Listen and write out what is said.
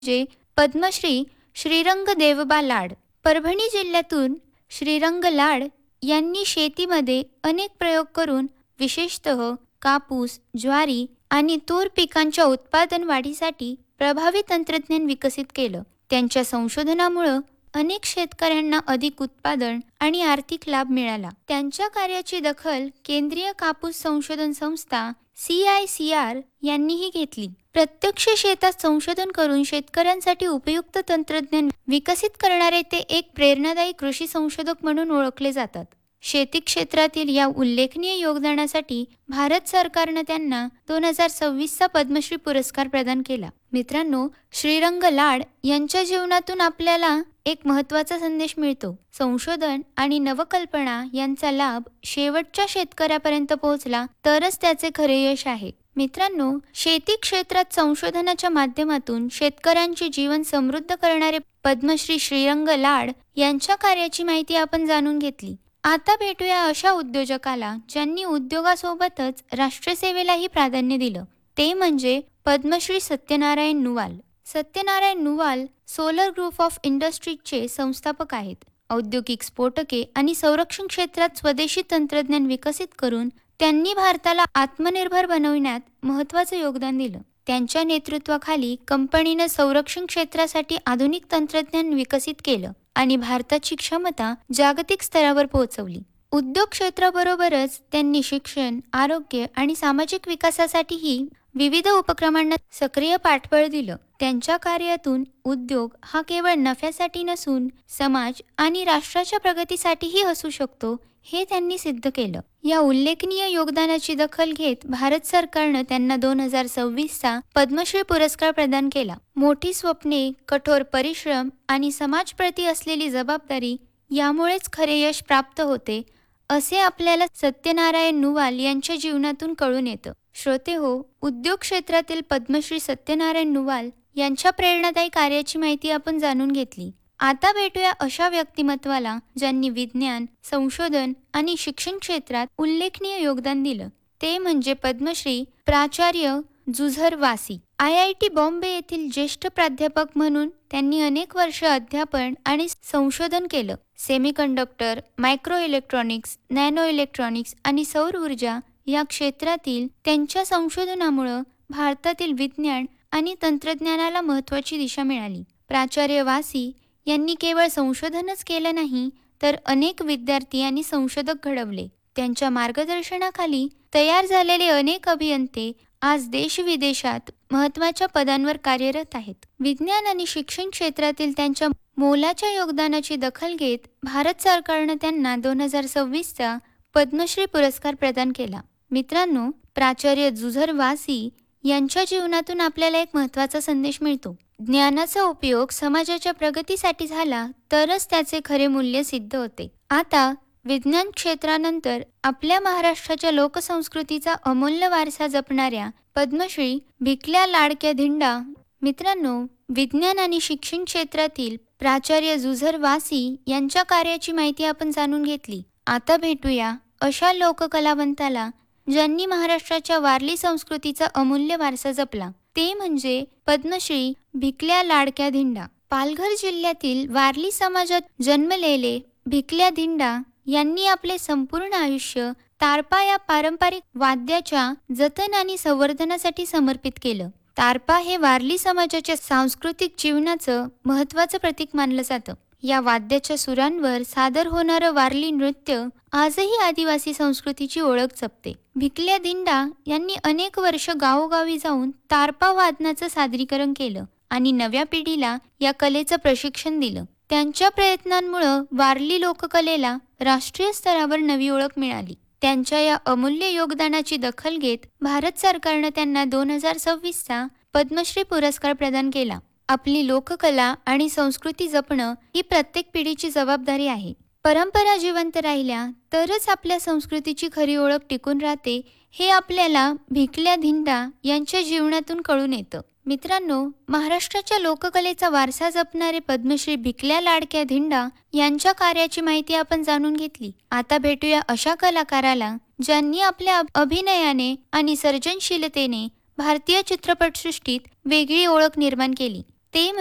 जे पद्मश्री श्रीरंग देवबा लाड. परभणी जिल्ह्यातून श्रीरंग लाड यांनी शेतीमध्ये अनेक प्रयोग करून विशेषतः कापूस, ज्वारी आणि तूर पिकांच्या उत्पादन वाढीसाठी प्रभावी तंत्रज्ञान विकसित केलं. त्यांच्या संशोधनामुळे अनेक शेतकऱ्यांना अधिक उत्पादन आणि आर्थिक लाभ मिळाला. त्यांच्या कार्याची दखल केंद्रीय कापूस संशोधन संस्था CICR यांनीही घेतली. प्रत्यक्ष शेतात संशोधन करून शेतकऱ्यांसाठी उपयुक्त तंत्रज्ञान विकसित करणारे ते एक प्रेरणादायी कृषी संशोधक म्हणून ओळखले जातात. शेती क्षेत्रातील या उल्लेखनीय योगदानासाठी भारत सरकारनं त्यांना 2026चा पद्मश्री पुरस्कार प्रदान केला. मित्रांनो, श्रीरंग लाड यांच्या जीवनातून आपल्याला एक महत्त्वाचा संदेश मिळतो. संशोधन आणि नवकल्पना यांचा लाभ शेवटच्या शेतकऱ्यापर्यंत पोहोचला तरच त्याचे खरे यश आहे. मित्रांनो, शेती क्षेत्रात संशोधनाच्या माध्यमातून शेतकऱ्यांचे जीवन समृद्ध करणारे पद्मश्री श्रीरंग लाड यांच्या कार्याची माहिती आपण जाणून घेतली. आता भेटूया अशा उद्योजकाला ज्यांनी उद्योगासोबतच राष्ट्रसेवेलाही प्राधान्य दिलं. ते म्हणजे Padmashri Satyanarayan Nuwal. Satyanarayan Nuwal solar group of इंडस्ट्रीजचे संस्थापक आहेत. औद्योगिक स्फोटके आणि संरक्षण क्षेत्रात स्वदेशी तंत्रज्ञान विकसित करून त्यांनी भारताला आत्मनिर्भर बनवण्यात महत्त्वाचं योगदान दिलं. त्यांच्या नेतृत्वाखाली कंपनीनं संरक्षण क्षेत्रासाठी आधुनिक तंत्रज्ञान विकसित केलं आणि भारताची क्षमता जागतिक स्तरावर पोहोचवली. उद्योग क्षेत्राबरोबरच त्यांनी शिक्षण, आरोग्य आणि सामाजिक विकासासाठीही विविध उपक्रमांना सक्रिय पाठबळ दिलं. त्यांच्या कार्यातून उद्योग हा केवळ नफ्यासाठी नसून समाज आणि राष्ट्राच्या प्रगतीसाठीही असू शकतो हे त्यांनी सिद्ध केलं. या उल्लेखनीय योगदानाची दखल घेत भारत सरकारनं त्यांना 2026चा पद्मश्री पुरस्कार प्रदान केला. मोठी स्वप्ने, कठोर परिश्रम आणि समाजप्रती असलेली जबाबदारी यामुळेच खरे यश प्राप्त होते असे आपल्याला सत्यनारायण नुवाल यांच्या जीवनातून कळून येतं. श्रोतेहो, उद्योग क्षेत्रातील पद्मश्री सत्यनारायण नुवाल यांच्या प्रेरणादायी कार्याची माहिती आपण जाणून घेतली. आता भेटूया अशा व्यक्तिमत्वाला ज्यांनी विज्ञान, संशोधन आणि शिक्षण क्षेत्रात उल्लेखनीय योगदान दिलं. ते म्हणजे पद्मश्री प्राचार्य जुझर वासी. IIT बॉम्बे येथील ज्येष्ठ प्राध्यापक म्हणून त्यांनी अनेक वर्ष अध्यापन आणि संशोधन केलं. Semiconductor, micro electronics, nano electronics आणि सौर ऊर्जा या क्षेत्रातील त्यांच्या संशोधनामुळं भारतातील विज्ञान आणि तंत्रज्ञानाला महत्त्वाची दिशा मिळाली. प्राचार्य वासी यांनी केवळ संशोधनच केलं नाही तर अनेक विद्यार्थी आणि संशोधक घडवले. त्यांच्या मार्गदर्शनाखाली तयार झालेले अनेक अभियंते आज देश-विदेशात महत्त्वाच्या पदांवर कार्यरत आहेत. विज्ञान आणि शिक्षण क्षेत्रातील त्यांच्या मोलाच्या योगदानाची दखल घेत भारत सरकारनं त्यांना 2026चा पद्मश्री पुरस्कार प्रदान केला. मित्रांनो, प्राचार्य जुझर वासी यांच्या जीवनातून आपल्याला एक महत्त्वाचा संदेश मिळतो. ज्ञानाचा उपयोग समाजाच्या प्रगतीसाठी झाला तरच त्याचे खरे मूल्य सिद्ध होते. आता विज्ञान क्षेत्रानंतर आपल्या महाराष्ट्राच्या लोकसंस्कृतीचा अमूल्य वारसा जपणाऱ्या पद्मश्री भिकल्या लाडक्या धिंडा. मित्रांनो, विज्ञान आणि शिक्षण क्षेत्रातील प्राचार्य जुझर वासी यांच्या कार्याची माहिती आपण जाणून घेतली. आता भेटूया अशा लोककलावंताला ज्यांनी महाराष्ट्राच्या वारली संस्कृतीचा अमूल्य वारसा जपला. ते म्हणजे पद्मश्री भिकल्या लाडक्या धिंडा. पालघर जिल्ह्यातील वारली समाजात जन्मलेले भिकल्या धिंडा यांनी आपले संपूर्ण आयुष्य तारपा या पारंपरिक वाद्याच्या जतन आणि संवर्धनासाठी समर्पित केलं. तारपा हे वारली समाजाच्या सांस्कृतिक जीवनाचं महत्त्वाचं प्रतीक मानलं जातं. या वाद्याच्या सुरांवर सादर होणारं वारली नृत्य आजही आदिवासी संस्कृतीची ओळख जपते. भिकल्या धिंडा यांनी अनेक वर्ष गावोगावी जाऊन तारपा वादनाचं सादरीकरण केलं आणि नव्या पिढीला या कलेचं प्रशिक्षण दिलं. त्यांच्या प्रयत्नांमुळं वारली लोककलेला राष्ट्रीय स्तरावर नवी ओळख मिळाली. त्यांच्या या अमूल्य योगदानाची दखल घेत भारत सरकारनं त्यांना 2026चा पद्मश्री पुरस्कार प्रदान केला. आपली लोककला आणि संस्कृती जपणं ही प्रत्येक पिढीची जबाबदारी आहे. परंपरा जिवंत राहिल्या तरच आपल्या संस्कृतीची खरी ओळख टिकून राहते हे आपल्याला भिकल्या धिंडा यांच्या जीवनातून कळून येतं. मित्रांनो, महाराष्ट्राच्या लोककलेचा वारसा जपणारे पद्मश्री भिकल्या लाडक्या धिंडा यांच्या कार्याची माहिती आपण जाणून घेतली. आता भेटूया अशा कलाकाराला ज्यांनी आपल्या अभिनयाने आणि सर्जनशीलतेने भारतीय चित्रपटसृष्टीत वेगळी ओळख निर्माण केली. ते